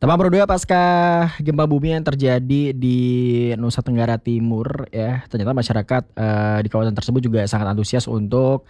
Teman berdua pasca gempa bumi yang terjadi di Nusa Tenggara Timur ya, ternyata masyarakat di kawasan tersebut juga sangat antusias untuk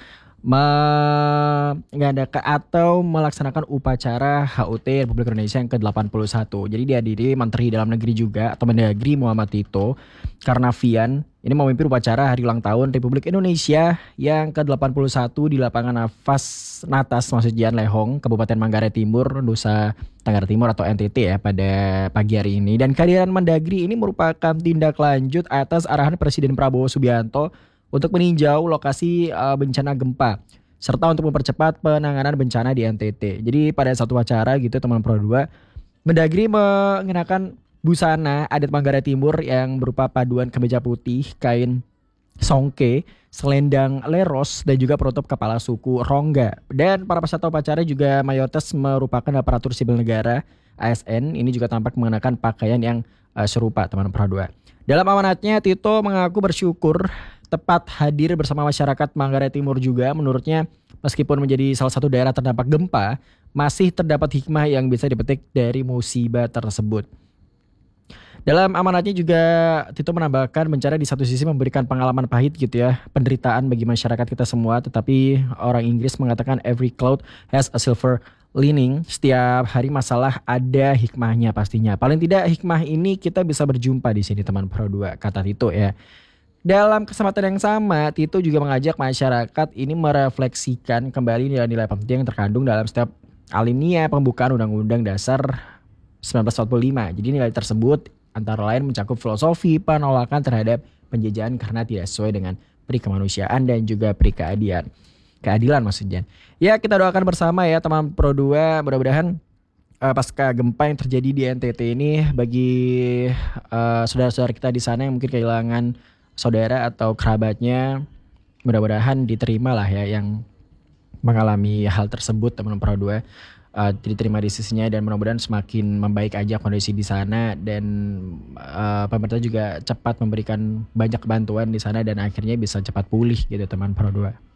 mengadakan atau melaksanakan upacara HUT Republik Indonesia yang ke-81. Jadi dihadiri Menteri Dalam Negeri juga atau Mendagri Muhammad Tito Karnavian ini memimpin upacara hari ulang tahun Republik Indonesia yang ke-81 di lapangan Natas Masujian Lehong, Kabupaten Manggarai Timur, Nusa Tenggara Timur atau NTT ya pada pagi hari ini. Dan kehadiran Mendagri ini merupakan tindak lanjut atas arahan Presiden Prabowo Subianto untuk meninjau lokasi bencana gempa serta untuk mempercepat penanganan bencana di NTT. Jadi pada satu acara gitu teman Pro 2, Mendagri mengenakan busana adat Manggarai Timur yang berupa paduan kemeja putih, kain songke, selendang leros dan juga penutup kepala suku Rongga. Dan para peserta upacara juga mayoritas merupakan aparatur sipil negara ASN. Ini juga tampak mengenakan pakaian yang serupa teman Pro 2. Dalam amanatnya Tito mengaku bersyukur tepat hadir bersama masyarakat Manggarai Timur juga. Menurutnya meskipun menjadi salah satu daerah terdampak gempa, masih terdapat hikmah yang bisa dipetik dari musibah tersebut. Dalam amanatnya juga Tito menambahkan bencana di satu sisi memberikan pengalaman pahit gitu ya, penderitaan bagi masyarakat kita semua, tetapi orang Inggris mengatakan every cloud has a silver lining. Setiap hari masalah ada hikmahnya pastinya. Paling tidak hikmah ini kita bisa berjumpa di sini teman Pro 2, kata Tito ya. Dalam kesempatan yang sama, Tito juga mengajak masyarakat ini merefleksikan kembali nilai-nilai penting yang terkandung dalam setiap alinea pembukaan Undang-Undang Dasar 1945. Jadi nilai tersebut antara lain mencakup filosofi penolakan terhadap penjajahan karena tidak sesuai dengan peri kemanusiaan dan juga peri keadilan maksudnya. Ya kita doakan bersama ya teman Pro 2, mudah-mudahan pasca gempa yang terjadi di NTT ini bagi saudara-saudara kita di sana yang mungkin kehilangan saudara atau kerabatnya, mudah-mudahan diterima lah ya yang mengalami hal tersebut teman Pro 2. Diterima di sisinya dan mudah-mudahan semakin membaik aja kondisi di sana dan pemerintah juga cepat memberikan banyak bantuan di sana dan akhirnya bisa cepat pulih gitu teman Pro 2.